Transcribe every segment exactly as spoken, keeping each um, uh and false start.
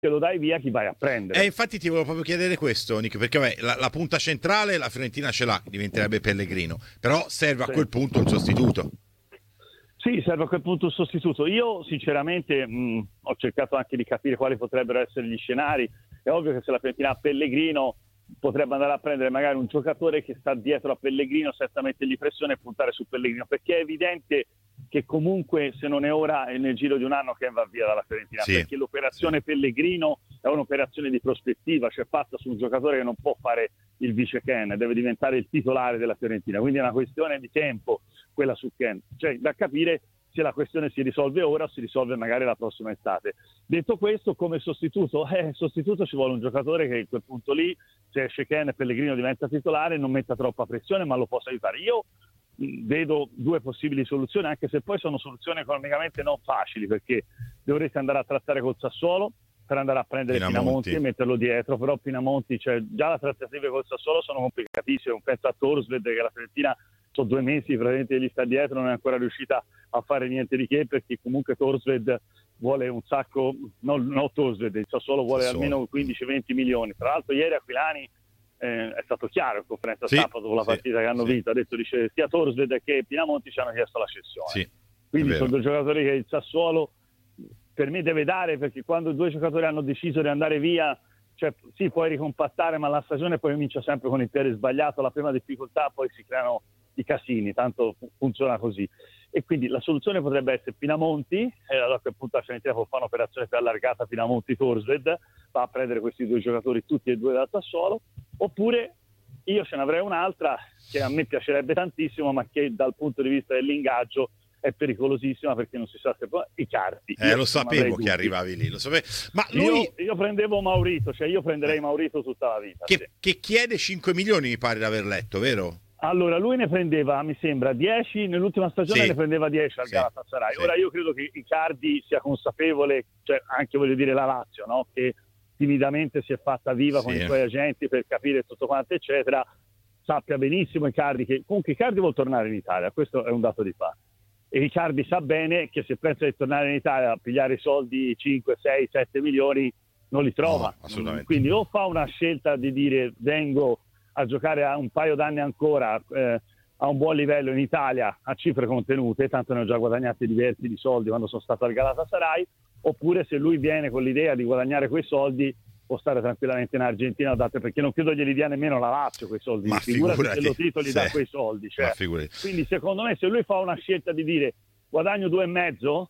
che lo dai via, chi vai a prendere? E eh, infatti ti volevo proprio chiedere questo, Nick, perché vabbè, la, la punta centrale la Fiorentina ce l'ha, diventerebbe Pellegrino, però serve a Sì. quel punto un sostituto. Sì, serve a quel punto un sostituto. Io sinceramente mh, ho cercato anche di capire quali potrebbero essere gli scenari. È ovvio che se la Fiorentina ha Pellegrino potrebbe andare a prendere magari un giocatore che sta dietro a Pellegrino senza mettergli pressione e puntare su Pellegrino, perché è evidente che comunque se non è ora è nel giro di un anno che va via dalla Fiorentina, sì, perché l'operazione sì. Pellegrino è un'operazione di prospettiva, cioè fatta su un giocatore che non può fare il vice Ken, deve diventare il titolare della Fiorentina, quindi è una questione di tempo quella su Ken, cioè da capire se la questione si risolve ora o si risolve magari la prossima estate. Detto questo, come sostituto, eh, sostituto ci vuole un giocatore che a quel punto lì, se esce Ken e Pellegrino diventa titolare, non metta troppa pressione ma lo possa aiutare. Io vedo due possibili soluzioni, anche se poi sono soluzioni economicamente non facili, perché dovreste andare a trattare col Sassuolo per andare a prendere Pinamonti, Pinamonti e metterlo dietro, però Pinamonti, cioè, già le trattative col Sassuolo sono complicatissime, un pezzo a Thorstvedt che la Fiorentina sono due mesi praticamente gli sta dietro, non è ancora riuscita a fare niente di che, perché comunque Thorstvedt vuole un sacco, no, no Thorstvedt, il Sassuolo vuole Sassuolo. almeno quindici venti milioni. Tra l'altro ieri Aquilani eh, è stato chiaro in conferenza Sì, stampa dopo la sì, partita che hanno sì. vinto, ha detto, dice, sia Thorstvedt che Pinamonti ci hanno chiesto la cessione. Sì, Quindi è vero. sono due giocatori che il Sassuolo per me deve dare, perché quando due giocatori hanno deciso di andare via, cioè sì, puoi ricompattare, ma la stagione poi comincia sempre con il piede sbagliato, la prima difficoltà, poi si creano i casini, tanto funziona così. E quindi la soluzione potrebbe essere Pinamonti, e allora a quel punto la Fiorentina può fare un'operazione più allargata, Pinamonti-Thorstvedt, va a prendere questi due giocatori tutti e due dal Sassuolo, oppure io ce ne avrei un'altra che a me piacerebbe tantissimo, ma che dal punto di vista dell'ingaggio è pericolosissima, perché non si sa se poi Icardi. Eh, Io lo sapevo che dubbi. arrivavi lì, lo sapevo. Ma lui Io, io prendevo Maurito, cioè io prenderei eh. Maurito tutta la vita. che, Sì. che chiede cinque milioni, mi pare di aver letto, vero? Allora, lui ne prendeva, mi sembra, dieci, nell'ultima stagione Sì. ne prendeva dieci al Sì. Galatasaray. Sì. Ora io credo che Icardi sia consapevole, cioè anche voglio dire la Lazio, no? Che timidamente si è fatta viva Sì. con i suoi agenti per capire tutto quanto, eccetera, sappia benissimo Icardi che comunque Icardi vuol tornare in Italia, questo è un dato di fatto. E Icardi sa bene che se pensa di tornare in Italia a pigliare i soldi cinque, sei, sette milioni non li trova. No, assolutamente. Quindi o fa una scelta di dire vengo a giocare a un paio d'anni ancora eh, a un buon livello in Italia a cifre contenute, tanto ne ho già guadagnati diversi di soldi quando sono stato al Galatasaray, oppure se lui viene con l'idea di guadagnare quei soldi può stare tranquillamente in Argentina, date, perché non credo glieli dia nemmeno la Lazio quei soldi, Ma figurati, figurati se lo titoli sì. da quei soldi, cioè. Ma figurati. Quindi secondo me se lui fa una scelta di dire guadagno due e mezzo,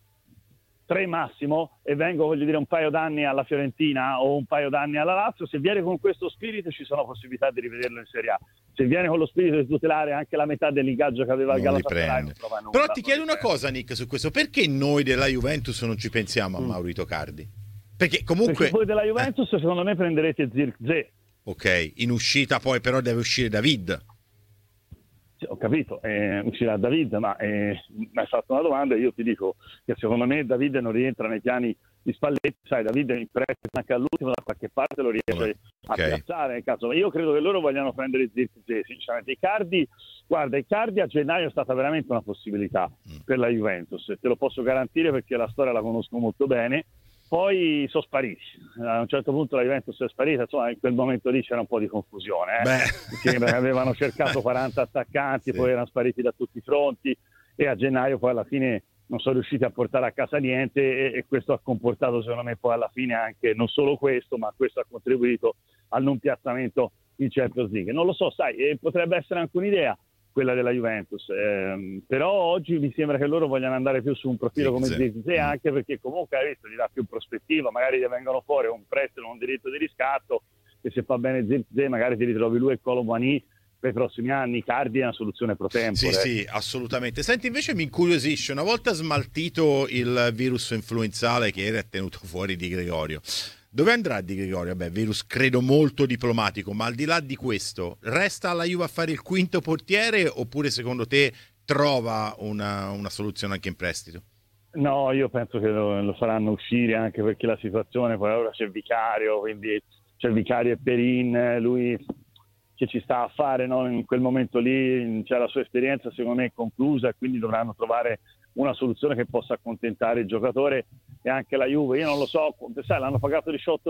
tre massimo, e vengo, voglio dire, un paio d'anni alla Fiorentina o un paio d'anni alla Lazio, se viene con questo spirito ci sono possibilità di rivederlo in Serie A. Se viene con lo spirito di tutelare anche la metà dell'ingaggio che aveva il Non li Galatasaray, prende. non trova nulla. Però ti non chiedo li una prende. cosa, Nick, su questo: perché noi della Juventus non ci pensiamo a Mm. Mauro Icardi? Perché comunque Perché voi della Juventus eh, secondo me prenderete Zirkzee. ok, in uscita poi però deve uscire David. Sì, ho capito, eh, uscirà David, ma eh, mi hai fatto una domanda e io ti dico che secondo me David non rientra nei piani di Spalletti, sai, David in prestito anche all'ultimo da qualche parte lo riesce a Ok. piazzare nel caso, ma io credo che loro vogliano prendere Zirkzee, sinceramente. Icardi, guarda, Icardi a gennaio è stata veramente una possibilità per la Juventus, te lo posso garantire perché la storia la conosco molto bene. Poi sono spariti, a un certo punto la Juventus è sparita, insomma in quel momento lì c'era un po' di confusione, eh? Perché avevano cercato quaranta attaccanti, Sì. poi erano spariti da tutti i fronti e a gennaio poi alla fine non sono riusciti a portare a casa niente e, e questo ha comportato secondo me poi alla fine anche, non solo questo, ma questo ha contribuito al non piazzamento in Champions League. Non lo so, sai, eh, potrebbe essere anche un'idea quella della Juventus, eh, però oggi mi sembra che loro vogliano andare più su un profilo come Zirkzee, anche perché comunque hai visto gli dà più prospettiva, magari gli vengono fuori un prestito, un diritto di riscatto, e se fa bene Zirkzee magari ti ritrovi lui e Colomani per i prossimi anni. Icardi è una soluzione pro tempore. Sì, sì, assolutamente. Senti, invece mi incuriosisce, una volta smaltito il virus influenzale che era tenuto fuori Di Gregorio, dove andrà Di Gregorio? Beh, virus credo molto diplomatico, ma al di là di questo, resta alla Juve a fare il quinto portiere oppure secondo te trova una, una soluzione anche in prestito? No, io penso che lo, lo faranno uscire, anche perché la situazione, poi ora c'è Vicario, quindi c'è Vicario e Perin, lui che ci sta a fare, no? In quel momento lì c'è la sua esperienza secondo me conclusa e quindi dovranno trovare una soluzione che possa accontentare il giocatore e anche la Juve. Io non lo so, sai, l'hanno pagato diciotto